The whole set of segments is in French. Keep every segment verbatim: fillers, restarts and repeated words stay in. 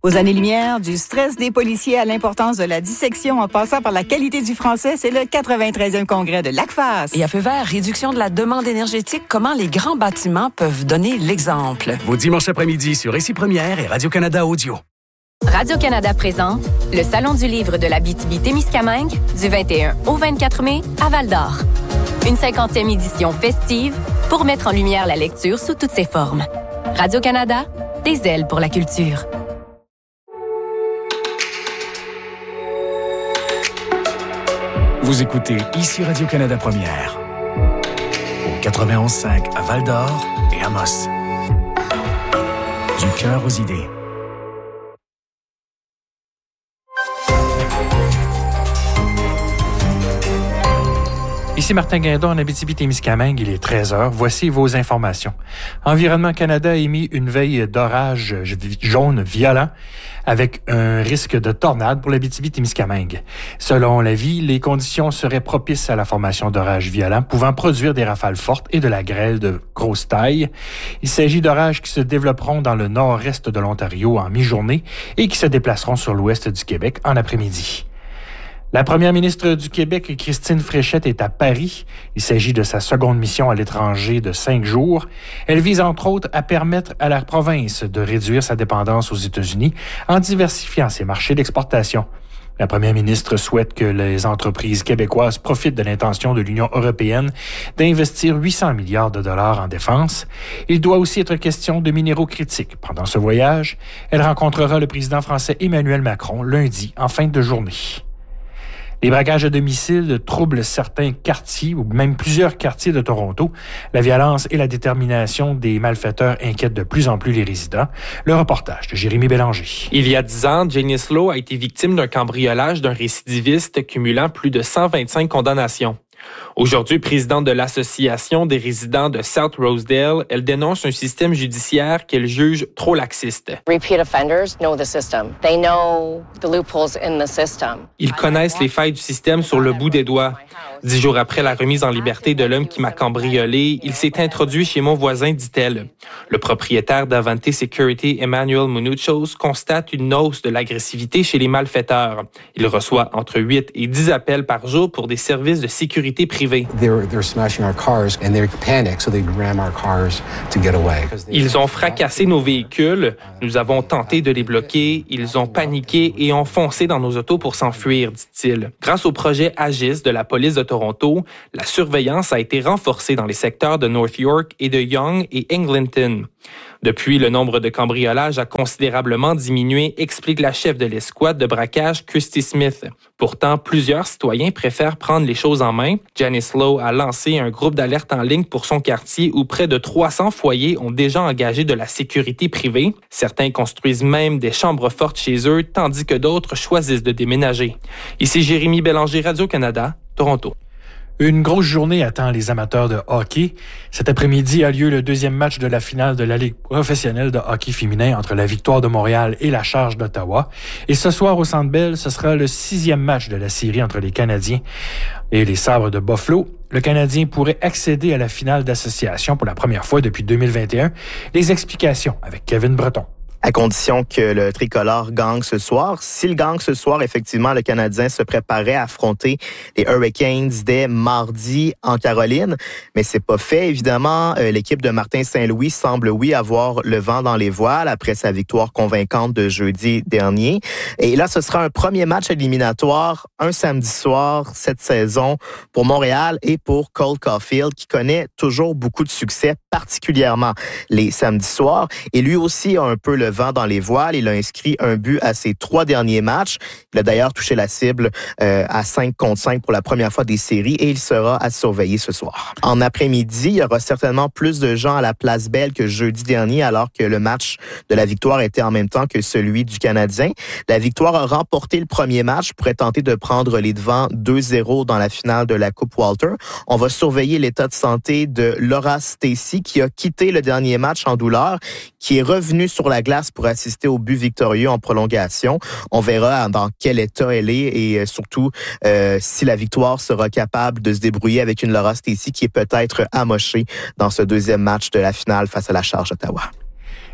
Aux années-lumière, du stress des policiers à l'importance de la dissection en passant par la qualité du français, c'est le quatre-vingt-treizième congrès de l'ACFAS. Et à feu vert, réduction de la demande énergétique, comment les grands bâtiments peuvent donner l'exemple. Vos dimanches après-midi sur Récit Première et Radio-Canada Audio. Radio-Canada présente le Salon du livre de l'Abitibi-Témiscamingue du vingt et un au vingt-quatre mai à Val-d'Or. Une cinquantième édition festive pour mettre en lumière la lecture sous toutes ses formes. Radio-Canada, des ailes pour la culture. Vous écoutez ici Radio-Canada Première, au quatre-vingt-onze cinq à Val-d'Or et Amos. Du cœur aux idées. Ici Martin Guindon en Abitibi-Témiscamingue, il est treize heures. Voici vos informations. Environnement Canada a émis une veille d'orage jaune violent avec un risque de tornade pour l'Abitibi-Témiscamingue. Selon l'avis, les conditions seraient propices à la formation d'orages violents pouvant produire des rafales fortes et de la grêle de grosse taille. Il s'agit d'orages qui se développeront dans le nord-est de l'Ontario en mi-journée et qui se déplaceront sur l'ouest du Québec en après-midi. La première ministre du Québec, Christine Fréchette, est à Paris. Il s'agit de sa seconde mission à l'étranger de cinq jours. Elle vise entre autres à permettre à la province de réduire sa dépendance aux États-Unis en diversifiant ses marchés d'exportation. La première ministre souhaite que les entreprises québécoises profitent de l'intention de l'Union européenne d'investir huit cents milliards de dollars en défense. Il doit aussi être question de minéraux critiques. Pendant ce voyage, elle rencontrera le président français Emmanuel Macron lundi en fin de journée. Les braquages à domicile troublent certains quartiers ou même plusieurs quartiers de Toronto. La violence et la détermination des malfaiteurs inquiètent de plus en plus les résidents. Le reportage de Jérémy Bélanger. Il y a dix ans, Janice Lowe a été victime d'un cambriolage d'un récidiviste cumulant plus de cent vingt-cinq condamnations. Aujourd'hui présidente de l'Association des résidents de South Rosedale, elle dénonce un système judiciaire qu'elle juge trop laxiste. Repeat offenders know the system. They know the loopholes in the system. Ils connaissent les failles du système sur le bout des doigts. Dix jours après la remise en liberté de l'homme qui m'a cambriolé, il s'est introduit chez mon voisin, dit-elle. Le propriétaire d'Avante Security, Emmanuel Munuchos, constate une hausse de l'agressivité chez les malfaiteurs. Il reçoit entre huit et dix appels par jour pour des services de sécurité privée. Ils ont fracassé nos véhicules. Nous avons tenté de les bloquer. Ils ont paniqué et ont foncé dans nos autos pour s'enfuir, dit-il. Grâce au projet Agis de la police de Toronto, la surveillance a été renforcée dans les secteurs de North York et de Yonge et Eglinton. Depuis, le nombre de cambriolages a considérablement diminué, explique la chef de l'escouade de braquage, Christy Smith. Pourtant, plusieurs citoyens préfèrent prendre les choses en main. Janice Lowe a lancé un groupe d'alerte en ligne pour son quartier où près de trois cents foyers ont déjà engagé de la sécurité privée. Certains construisent même des chambres fortes chez eux, tandis que d'autres choisissent de déménager. Ici Jérémy Bélanger, Radio-Canada, Toronto. Une grosse journée attend les amateurs de hockey. Cet après-midi a lieu le deuxième match de la finale de la Ligue professionnelle de hockey féminin entre la Victoire de Montréal et la Charge d'Ottawa. Et ce soir au Centre Bell, ce sera le sixième match de la série entre les Canadiens et les Sabres de Buffalo. Le Canadien pourrait accéder à la finale d'association pour la première fois depuis deux mille vingt et un. Les explications avec Kevin Breton. À condition que le tricolore gagne ce soir. S'il gagne ce soir, effectivement, le Canadien se préparait à affronter les Hurricanes dès mardi en Caroline. Mais c'est pas fait, évidemment. Euh, l'équipe de Martin Saint-Louis semble, oui, avoir le vent dans les voiles après sa victoire convaincante de jeudi dernier. Et là, ce sera un premier match éliminatoire, un samedi soir cette saison pour Montréal et pour Cole Caulfield, qui connaît toujours beaucoup de succès, particulièrement les samedis soirs. Et lui aussi a un peu le vent dans les voiles. Il a inscrit un but à ses trois derniers matchs. Il a d'ailleurs touché la cible euh, à cinq contre cinq pour la première fois des séries et il sera à surveiller ce soir. En après-midi, il y aura certainement plus de gens à la Place Belle que jeudi dernier alors que le match de la Victoire était en même temps que celui du Canadien. La Victoire a remporté le premier match, pourrait tenter de prendre les devants deux zéro dans la finale de la Coupe Walter. On va surveiller l'état de santé de Laura Stacey qui a quitté le dernier match en douleur, qui est revenue sur la glace pour assister au but victorieux en prolongation. On verra dans quel état elle est et surtout euh, si la Victoire sera capable de se débrouiller avec une Laura Stacey qui est peut-être amochée dans ce deuxième match de la finale face à la Charge d'Ottawa.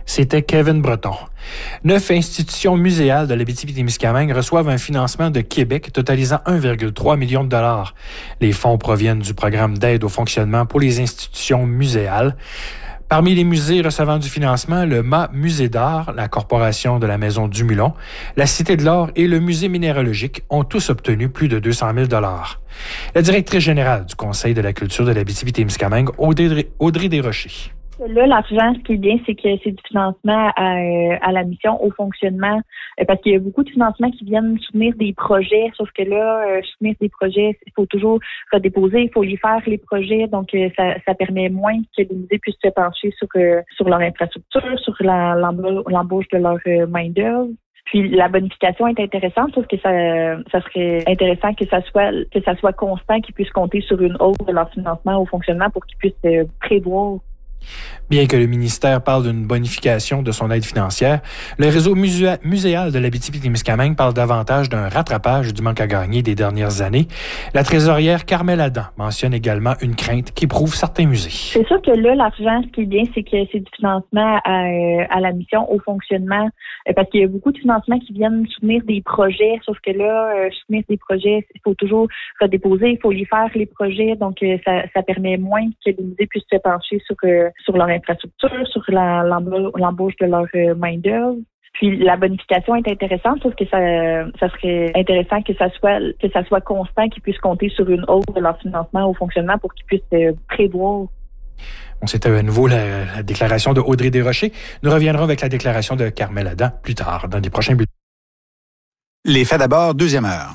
C'était Kevin Breton. Neuf institutions muséales de l'Abitibi-Témiscamingue reçoivent un financement de Québec totalisant un virgule trois million de dollars. Les fonds proviennent du programme d'aide au fonctionnement pour les institutions muséales. Parmi les musées recevant du financement, le M A Musée d'art, la Corporation de la Maison du Mulon, la Cité de l'Or et le Musée minéralogique ont tous obtenu plus de deux cent mille dollars. La directrice générale du Conseil de la culture de l'Abitibi-Témiscamingue, Audrey, Audrey Desrochers. Là, l'argent, ce qui est bien, c'est que c'est du financement à, à la mission, au fonctionnement, parce qu'il y a beaucoup de financements qui viennent soutenir des projets, sauf que là, euh, soutenir des projets, il faut toujours redéposer, il faut les faire, les projets, donc euh, ça, ça permet moins que les musées puissent se pencher sur, euh, sur leur infrastructure, sur la, l'embauche de leur euh, main-d'œuvre. Puis la bonification est intéressante, sauf que ça, ça serait intéressant que ça soit que ça soit constant, qu'ils puissent compter sur une hausse de leur financement au fonctionnement pour qu'ils puissent euh, prévoir. Bien que le ministère parle d'une bonification de son aide financière, le réseau musé- muséal de l'Abitibi-Témiscamingue parle davantage d'un rattrapage du manque à gagner des dernières années. La trésorière Carmel Adam mentionne également une crainte qu'éprouvent certains musées. C'est sûr que là, l'argent, ce qui est bien, c'est que c'est du financement à, à la mission, au fonctionnement, parce qu'il y a beaucoup de financements qui viennent soutenir des projets, sauf que là, soutenir des projets, il faut toujours redéposer, il faut les faire, les projets, donc ça, ça permet moins que les musées puissent se pencher sur sur leur infrastructure, sur la, l'embauche de leur euh, main-d'œuvre. Puis la bonification est intéressante, sauf que ça, ça serait intéressant que ça soit que ça soit constant, qu'ils puissent compter sur une hausse de leur financement au fonctionnement pour qu'ils puissent euh, prévoir. Bon, c'était à nouveau la, la déclaration de Audrey Desrochers. Nous reviendrons avec la déclaration de Carmel Adam plus tard, dans les prochains bulletins. Les faits d'abord, deuxième heure.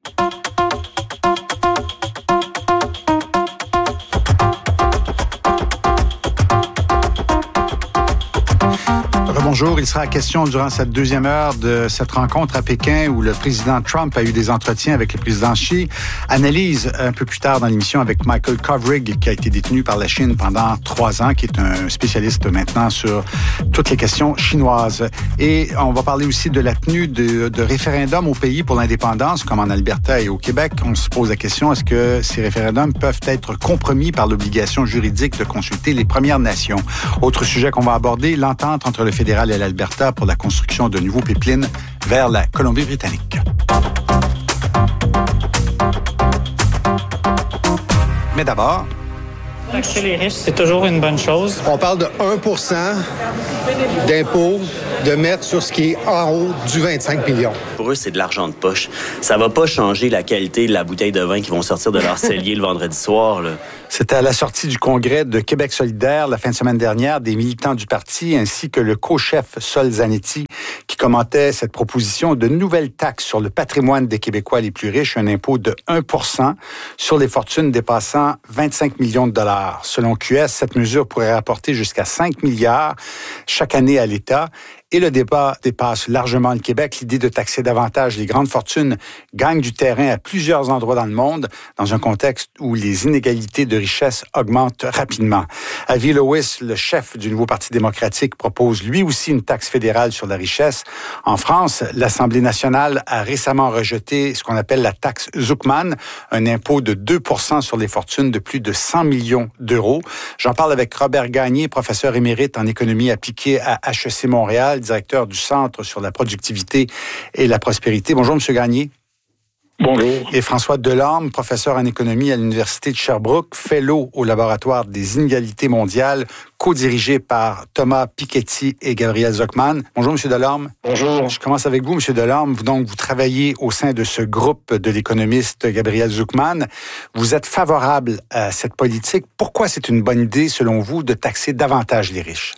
Bonjour, il sera question durant cette deuxième heure de cette rencontre à Pékin où le président Trump a eu des entretiens avec le président Xi. Analyse un peu plus tard dans l'émission avec Michael Kovrig, qui a été détenu par la Chine pendant trois ans, qui est un spécialiste maintenant sur toutes les questions chinoises. Et on va parler aussi de la tenue de, de référendums au pays pour l'indépendance, comme en Alberta et au Québec. On se pose la question, est-ce que ces référendums peuvent être compromis par l'obligation juridique de consulter les Premières Nations? Autre sujet qu'on va aborder, l'entente entre le fédéral et l'Alberta pour la construction de nouveaux pipelines vers la Colombie-Britannique. Mais d'abord... Taxer les riches, c'est toujours une bonne chose. On parle de un pour cent d'impôt de mettre sur ce qui est en haut du vingt-cinq millions. Pour eux, c'est de l'argent de poche. Ça va pas changer la qualité de la bouteille de vin qui vont sortir de leur cellier le vendredi soir, là. C'était à la sortie du congrès de Québec solidaire la fin de semaine dernière, des militants du parti ainsi que le co-chef Sol Zanetti qui commentait cette proposition de nouvelle taxe sur le patrimoine des Québécois les plus riches, un impôt de un pour cent sur les fortunes dépassant vingt-cinq millions de dollars. Selon Q S, cette mesure pourrait rapporter jusqu'à cinq milliards chaque année à l'État. Et le débat dépasse largement le Québec. L'idée de taxer davantage les grandes fortunes gagne du terrain à plusieurs endroits dans le monde, dans un contexte où les inégalités de richesse augmentent rapidement. Avi Lois, le chef du nouveau Parti démocratique, propose lui aussi une taxe fédérale sur la richesse. En France, l'Assemblée nationale a récemment rejeté ce qu'on appelle la taxe Zuckman, un impôt de deux pour cent sur les fortunes de plus de cent millions d'euros. J'en parle avec Robert Gagné, professeur émérite en économie appliquée à H E C Montréal, directeur du Centre sur la productivité et la prospérité. Bonjour, M. Gagné. Bonjour. Et François Delorme, professeur en économie à l'Université de Sherbrooke, fellow au laboratoire des inégalités mondiales, co-dirigé par Thomas Piketty et Gabriel Zuckman. Bonjour, M. Delorme. Bonjour. Je commence avec vous, M. Delorme. Vous, donc, vous travaillez au sein de ce groupe de l'économiste Gabriel Zuckman. Vous êtes favorable à cette politique. Pourquoi c'est une bonne idée, selon vous, de taxer davantage les riches?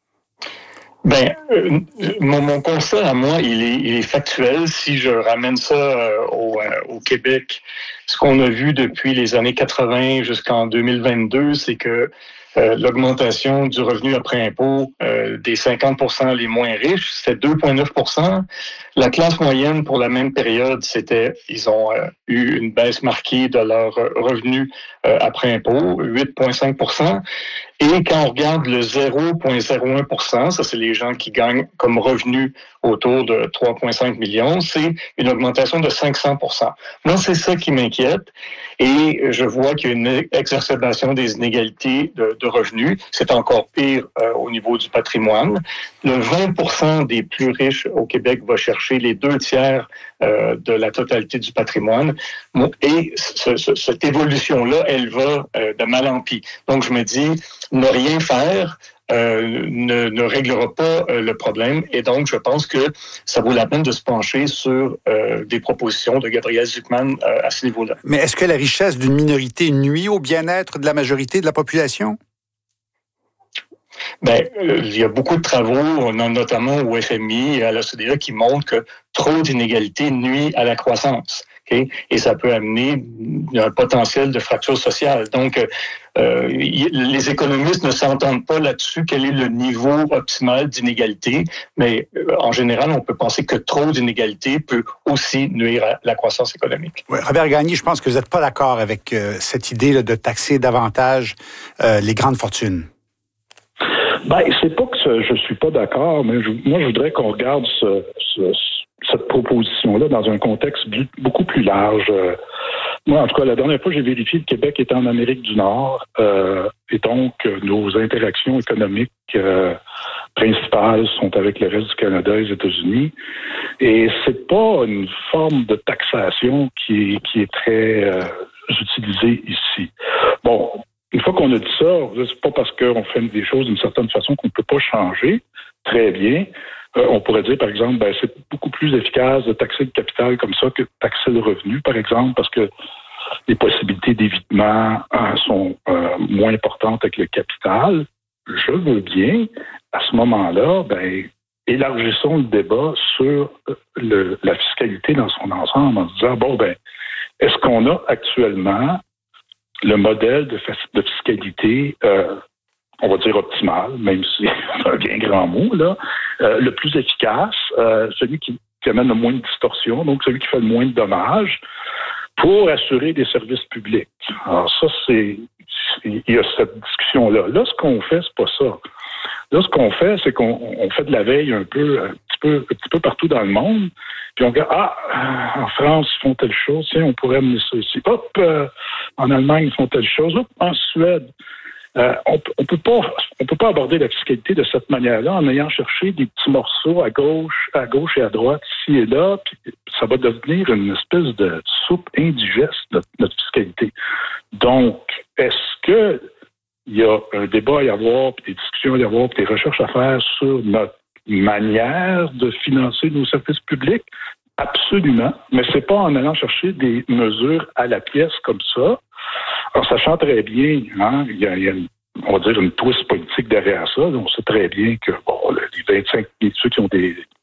Ben, euh, mon, mon constat à moi, il est, il est factuel. Si je ramène ça euh, au, euh, au Québec, ce qu'on a vu depuis les années quatre-vingts jusqu'en deux mille vingt-deux, c'est que euh, l'augmentation du revenu après impôt euh, des cinquante pour cent les moins riches, c'était deux virgule neuf pour cent. La classe moyenne pour la même période, c'était, ils ont euh, eu une baisse marquée de leur revenu euh, après impôt, huit virgule cinq pour cent. Et quand on regarde le zéro virgule zéro un pour cent, ça c'est les gens qui gagnent comme revenu autour de trois virgule cinq millions, c'est une augmentation de cinq cents pour cent. Moi, c'est ça qui m'inquiète et je vois qu'il y a une exacerbation des inégalités de, de revenus. C'est encore pire euh, au niveau du patrimoine. Le vingt pour cent des plus riches au Québec va chercher les deux tiers euh, de la totalité du patrimoine. Et ce, ce, cette évolution-là, elle va euh, de mal en pis. Donc, je me dis, ne rien faire euh, ne, ne réglera pas euh, le problème. Et donc, je pense que ça vaut la peine de se pencher sur euh, des propositions de Gabriel Zucman euh, à ce niveau-là. Mais est-ce que la richesse d'une minorité nuit au bien-être de la majorité de la population? Ben, euh, il y a beaucoup de travaux, notamment au F M I et à l'O C D E, qui montrent que trop d'inégalités nuit à la croissance. Okay? Et ça peut amener un potentiel de fracture sociale. Donc, euh, y, les économistes ne s'entendent pas là-dessus quel est le niveau optimal d'inégalité, mais euh, en général, on peut penser que trop d'inégalités peut aussi nuire à la croissance économique. Oui, Robert Gagné, je pense que vous n'êtes pas d'accord avec euh, cette idée là, de taxer davantage euh, les grandes fortunes. Ben, c'est pas que je suis pas d'accord, mais je, moi, je voudrais qu'on regarde ce, ce, cette proposition-là dans un contexte beaucoup plus large. Moi, en tout cas, la dernière fois, j'ai vérifié, le Québec était en Amérique du Nord, euh, et donc nos interactions économiques euh, principales sont avec le reste du Canada et les États-Unis. Et c'est pas une forme de taxation qui est, qui est très euh, utilisée ici. Bon. Une fois qu'on a dit ça, c'est pas parce qu'on fait des choses d'une certaine façon qu'on ne peut pas changer. Très bien. Euh, on pourrait dire, par exemple, ben, c'est beaucoup plus efficace de taxer le capital comme ça que de taxer le revenu, par exemple, parce que les possibilités d'évitement euh, sont euh, moins importantes avec le capital. Je veux bien, à ce moment-là, ben, élargissons le débat sur le, la fiscalité dans son ensemble en se disant, bon, ben, est-ce qu'on a actuellement le modèle de, de fiscalité, euh, on va dire optimal, même si c'est un bien grand mot, là, euh, le plus efficace, euh, celui qui, qui amène le moins de distorsion, donc celui qui fait le moins de dommages, pour assurer des services publics. Alors ça, c'est, il y a cette discussion-là. Là, ce qu'on fait, c'est pas ça. Là, ce qu'on fait, c'est qu'on on fait de la veille un peu, un petit peu, un petit peu partout dans le monde. Puis on regarde, ah, en France, ils font telle chose, tiens, on pourrait amener ça ici. Hop, euh, en Allemagne, ils font telle chose. Hop, en Suède. Euh, on, on peut pas, on peut pas aborder la fiscalité de cette manière-là en ayant cherché des petits morceaux à gauche, à gauche et à droite, ici et là. Puis ça va devenir une espèce de soupe indigeste, notre, notre fiscalité. Donc, est-ce que il y a un débat à y avoir, puis des discussions à y avoir, puis des recherches à faire sur notre manière de financer nos services publics? Absolument. Mais c'est pas en allant chercher des mesures à la pièce comme ça, en sachant très bien, hein, il y a, il y a une, on va dire une twist politique derrière ça. On sait très bien que bon, les vingt-cinq, ceux qui ont des